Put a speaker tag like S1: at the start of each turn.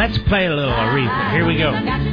S1: Let's play a little Aretha. Here we go.